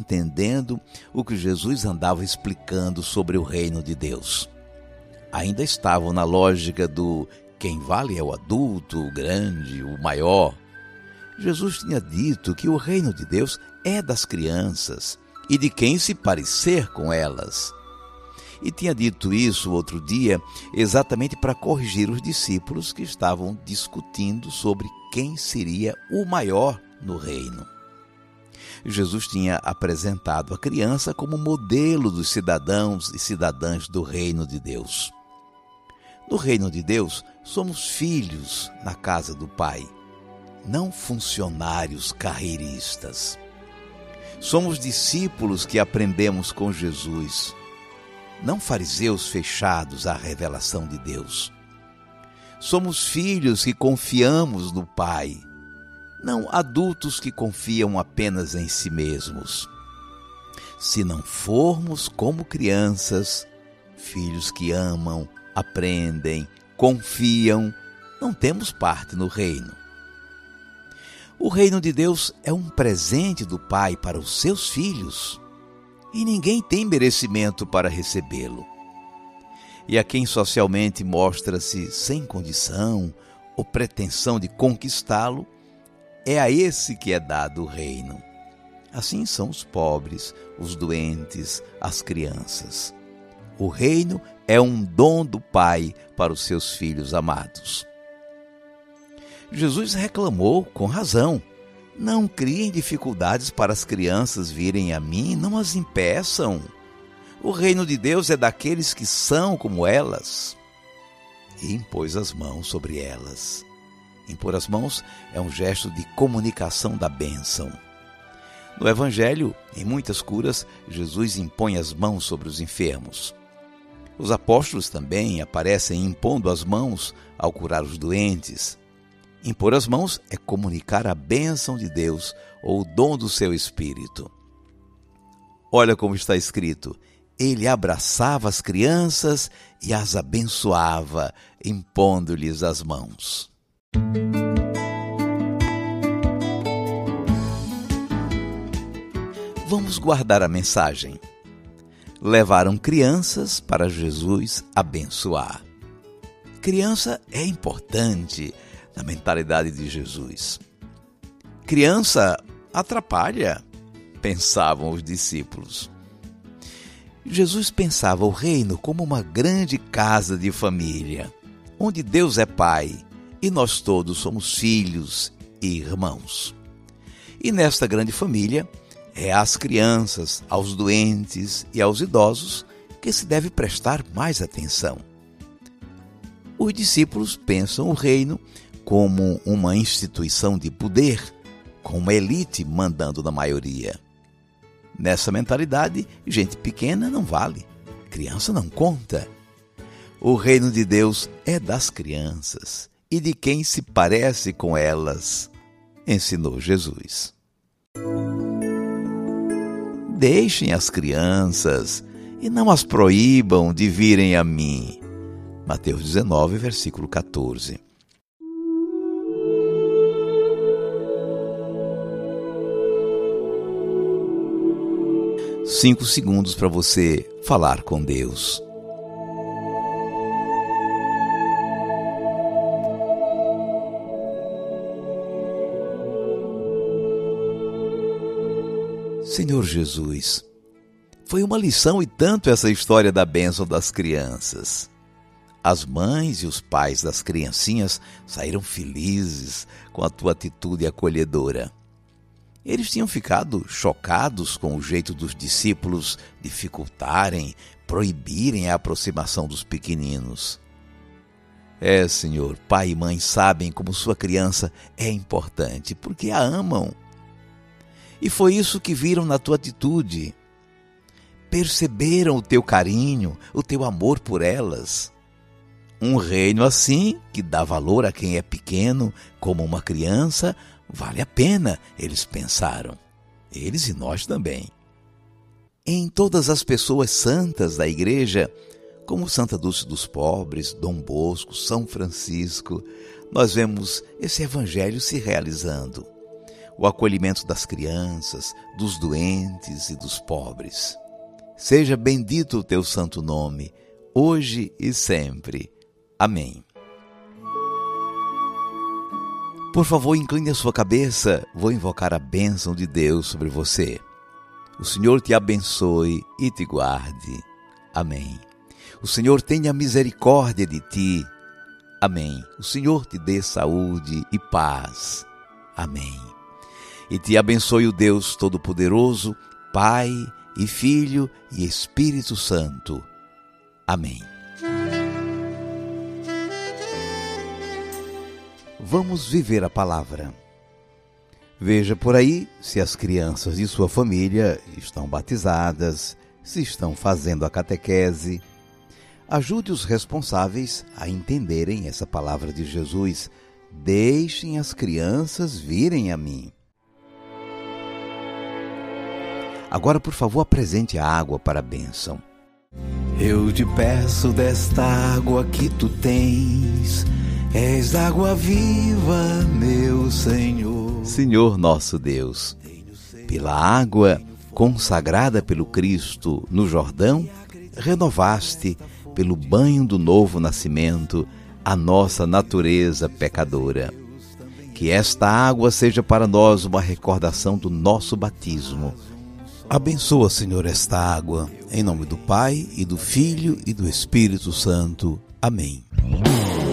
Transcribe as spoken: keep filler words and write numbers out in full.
entendendo o que Jesus andava explicando sobre o reino de Deus. Ainda estavam na lógica do quem vale é o adulto, o grande, o maior. Jesus tinha dito que o reino de Deus é das crianças e de quem se parecer com elas. E tinha dito isso outro dia exatamente para corrigir os discípulos que estavam discutindo sobre quem seria o maior no reino. Jesus tinha apresentado a criança como modelo dos cidadãos e cidadãs do reino de Deus. No reino de Deus, somos filhos na casa do Pai, não funcionários carreiristas. Somos discípulos que aprendemos com Jesus, não fariseus fechados à revelação de Deus. Somos filhos que confiamos no Pai, não adultos que confiam apenas em si mesmos. Se não formos como crianças, filhos que amam, aprendem, confiam, não temos parte no reino. O reino de Deus é um presente do Pai para os seus filhos e ninguém tem merecimento para recebê-lo. E a quem socialmente mostra-se sem condição ou pretensão de conquistá-lo, é a esse que é dado o reino. Assim são os pobres, os doentes, as crianças. O reino é um dom do Pai para os seus filhos amados. Jesus reclamou com razão: não criem dificuldades para as crianças virem a mim, não as impeçam. O reino de Deus é daqueles que são como elas. E impôs as mãos sobre elas. Impor as mãos é um gesto de comunicação da bênção. No Evangelho, em muitas curas, Jesus impõe as mãos sobre os enfermos. Os apóstolos também aparecem impondo as mãos ao curar os doentes. Impor as mãos é comunicar a bênção de Deus ou o dom do seu Espírito. Olha como está escrito: ele abraçava as crianças e as abençoava, impondo-lhes as mãos. Vamos guardar a mensagem. Levaram crianças para Jesus abençoar. Criança é importante na mentalidade de Jesus. Criança atrapalha, pensavam os discípulos. Jesus pensava o reino como uma grande casa de família, onde Deus é Pai e nós todos somos filhos e irmãos. E nesta grande família, é às crianças, aos doentes e aos idosos que se deve prestar mais atenção. Os discípulos pensam o reino como uma instituição de poder, com uma elite mandando na maioria. Nessa mentalidade, gente pequena não vale, criança não conta. O reino de Deus é das crianças e de quem se parece com elas, ensinou Jesus. Deixem as crianças e não as proíbam de virem a mim. Mateus dezenove, versículo quatorze. Cinco segundos para você falar com Deus. Senhor Jesus, foi uma lição e tanto essa história da bênção das crianças. As mães e os pais das criancinhas saíram felizes com a tua atitude acolhedora. Eles tinham ficado chocados com o jeito dos discípulos dificultarem, proibirem a aproximação dos pequeninos. É, Senhor, pai e mãe sabem como sua criança é importante, porque a amam. E foi isso que viram na tua atitude. Perceberam o teu carinho, o teu amor por elas. Um reino assim, que dá valor a quem é pequeno, como uma criança, vale a pena, eles pensaram. Eles e nós também. Em todas as pessoas santas da igreja, como Santa Dulce dos Pobres, Dom Bosco, São Francisco, nós vemos esse evangelho se realizando. o acolhimento das crianças, dos doentes e dos pobres. Seja bendito o teu santo nome, hoje e sempre. Amém. Por favor, incline a sua cabeça, vou invocar a bênção de Deus sobre você. O Senhor te abençoe e te guarde. Amém. O Senhor tenha misericórdia de ti. Amém. O Senhor te dê saúde e paz. Amém. E te abençoe o Deus Todo-Poderoso, Pai e Filho e Espírito Santo. Amém. Vamos viver a palavra. Veja por aí se as crianças de sua família estão batizadas, se estão fazendo a catequese. Ajude os responsáveis a entenderem essa palavra de Jesus. Deixem as crianças virem a mim. Agora, por favor, apresente a água para a bênção. Eu te peço desta água que tu tens, és água viva, meu Senhor. Senhor nosso Deus, pela água consagrada pelo Cristo no Jordão, renovaste, pelo banho do novo nascimento, a nossa natureza pecadora. Que esta água seja para nós uma recordação do nosso batismo. Abençoa, Senhor, esta água, em nome do Pai, e do Filho, e do Espírito Santo. Amém.